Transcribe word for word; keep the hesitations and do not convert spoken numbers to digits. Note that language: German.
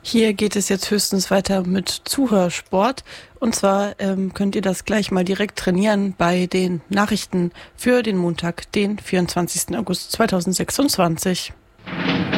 Hier geht es jetzt höchstens weiter mit Zuhörsport. Und zwar ähm, könnt ihr das gleich mal direkt trainieren bei den Nachrichten für den Montag, den vierundzwanzigsten August zweitausendsechsundzwanzig.